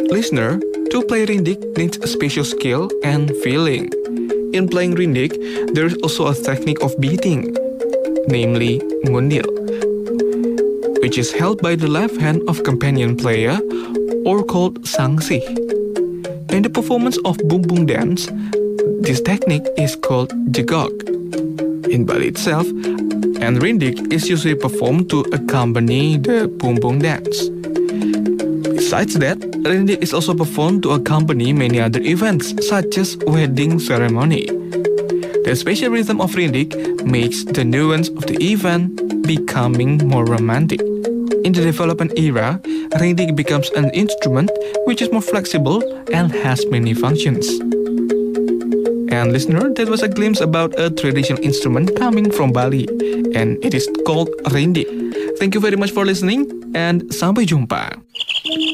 Listener, to play rindik needs a special skill and feeling. In playing rindik, there is also a technique of beating, namely ngundil, which is held by the left hand of companion player or called sangsi. In the performance of bumbung dance, this technique is called jegok in Bali itself, and rindik is usually performed to accompany the bumbung dance. Besides that, rindik is also performed to accompany many other events such as wedding ceremony. The special rhythm of rindik makes the nuance of the event becoming more romantic. In the development era, rindik becomes an instrument which is more flexible and has many functions. And listener, that was a glimpse about a traditional instrument coming from Bali, and it is called rindik. Thank you very much for listening, and sampai jumpa.